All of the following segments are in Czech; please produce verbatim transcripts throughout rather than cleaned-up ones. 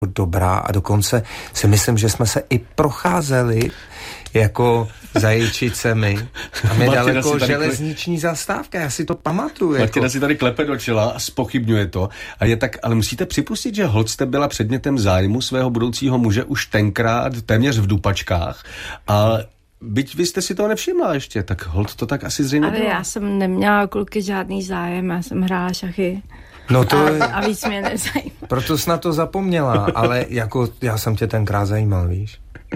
dobrá a dokonce si myslím, že jsme se i procházeli jako zaječicemi a my daleko železniční kle... zastávka, já si to pamatuju. Martina jako... si tady klepe do čela a zpochybňuje to. A je tak, ale musíte připustit, že holt jste byla předmětem zájmu svého budoucího muže už tenkrát téměř v dupačkách a byť vy jste si toho nevšimla ještě, tak holt to tak asi zřejmě bylo. Ale já jsem neměla kluky žádný zájem, já jsem hrála šachy. No to a, je... a víc mě nezajímá. Proto jsi na to zapomněla, ale jako já jsem tě tenkrát zajímal, víš?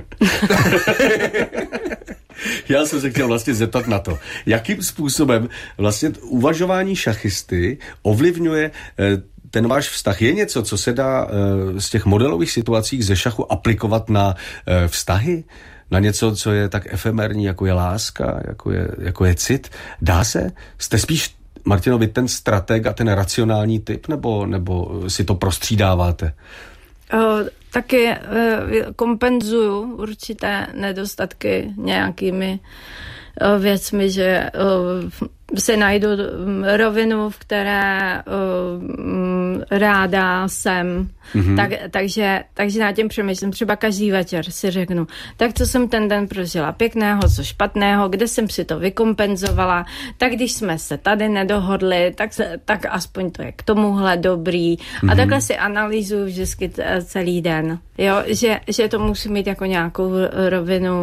Já jsem se chtěl vlastně zeptat na to, jakým způsobem vlastně uvažování šachisty ovlivňuje ten váš vztah. Je něco, co se dá z těch modelových situací ze šachu aplikovat na vztahy? Na něco, co je tak efemérní, jako je láska, jako je, jako je cit? Dá se? Jste spíš, Martinovi, ten strateg a ten racionální typ, nebo, nebo si to prostřídáváte? O, taky e, kompenzuju určité nedostatky nějakými o, věcmi, že o, si najdu rovinu, v které uh, ráda jsem. Mm-hmm. Tak, takže, takže na tím přemýšlím. Třeba každý večer si řeknu, tak co jsem ten den prožila pěkného, co špatného, kde jsem si to vykompenzovala, tak když jsme se tady nedohodli, tak, tak aspoň to je k tomuhle dobrý. Mm-hmm. A takhle si analýzuju vždycky celý den. Jo? Že, že to musí mít jako nějakou rovinu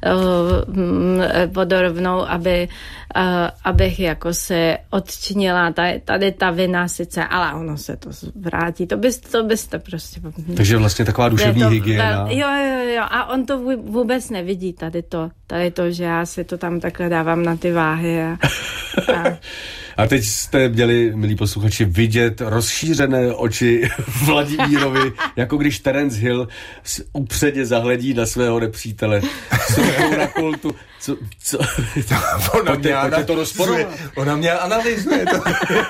uh, vodorovnou, aby, uh, aby jako se odčinila tady, tady ta vina sice, ale ono se to vrátí. To byste, to byste prostě... Takže vlastně taková duševní to, hygiena. Jo, jo, jo. A on to vůbec nevidí, tady to. Tady to, že já si to tam takhle dávám na ty váhy. A, a... A teď jste měli, milí posluchači, vidět rozšířené oči Vladimírovi, jako když Terence Hill upředně zahledí na svého nepřítele. Jsou na koltu. Co, co? Ona mě ana- to rozporuje. Ona mě analyzuje. To.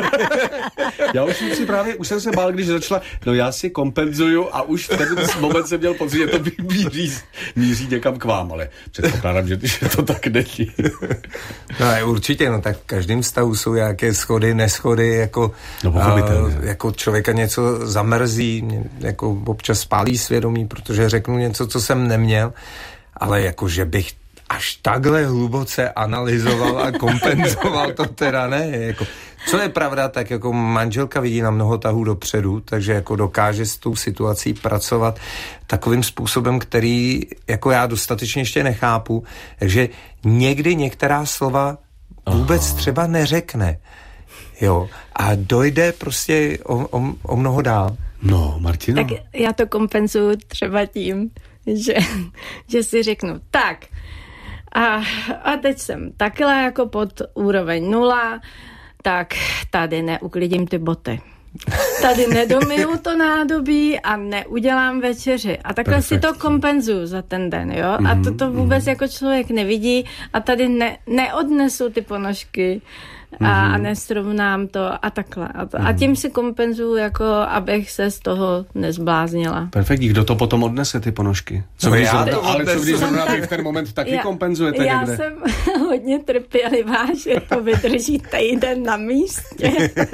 Já už si právě, už jsem se bál, když začala, no já si kompenzuju a už v ten moment jsem měl pocit, že to míří, míří někam k vám, ale předpokládám, že, že to tak není. No určitě, no tak v každém stavu jsou nějaké schody, neschody, jako, no, a, jako člověka něco zamrzí, jako občas spálí svědomí, protože řeknu něco, co jsem neměl, ale jako, že bych až takhle hluboce analyzoval a kompenzoval, to teda ne. Jako, co je pravda, tak jako manželka vidí na mnoho tahů dopředu, takže jako dokáže s tou situací pracovat takovým způsobem, který jako já dostatečně ještě nechápu. Takže někdy některá slova vůbec Aha. třeba neřekne. Jo. A dojde prostě o, o, o mnoho dál. No, Martina. Tak já to kompenzuju třeba tím, že, že si řeknu, tak, A, a teď jsem takhle jako pod úroveň nula, tak tady neuklidím ty boty. Tady nedomiju to nádobí a neudělám večeři. A takhle Perfektní. Si to kompenzuju za ten den, jo? Mm-hmm, a to, to vůbec mm-hmm. jako člověk nevidí a tady ne, neodnesu ty ponožky a, mm-hmm. a nesrovnám to a takhle. A, to, mm-hmm. a tím si kompenzuju, jako abych se z toho nezbláznila. Perfektní. Kdo to potom odnese, ty ponožky? Co no když já zrovna, to ale co když zrovna v ten moment taky já, kompenzujete já někde? Já jsem hodně trpělivá, že to vydrží týden na místě.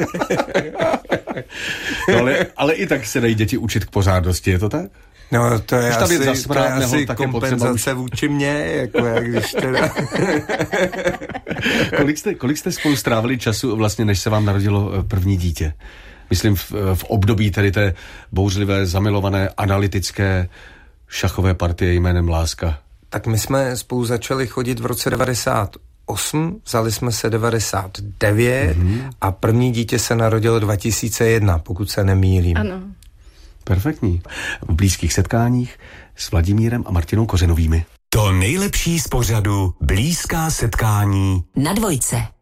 No, ale, ale i tak se dají děti učit k pořádnosti, je to tak? No to je asi, to je asi tak kompenzace už... vůči mně, jako jak když teda... kolik, jste, kolik jste spolu strávili času vlastně, než se vám narodilo první dítě? Myslím v, v období tedy té bouřlivé, zamilované, analytické šachové partie jménem Láska. Tak my jsme spolu začali chodit v roce devadesát osm, vzali jsme se devadesát devět mm-hmm. a první dítě se narodilo dva tisíce jedna, pokud se nemýlím. Ano. Perfektní. V blízkých setkáních s Vladimírem a Martinou Kořenovými. To nejlepší z pořadu Blízká setkání na Dvojce.